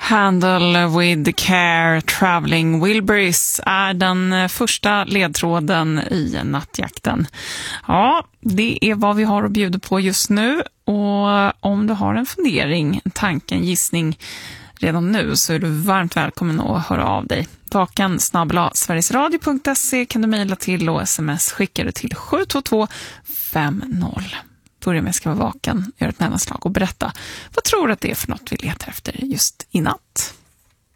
Handle with care, traveling Wilburys är den första ledtråden i nattjakten. Ja, det är vad vi har att bjuda på just nu, och om du har en fundering, en tanke, en gissning redan nu, så är du varmt välkommen att höra av dig. vakan@sverigesradio.se kan du mejla till, och sms skickar du till 72250. Börja med ska vara vaken, gör ett mellanslag och berätta vad tror du att det är för något vi letar efter just i natt.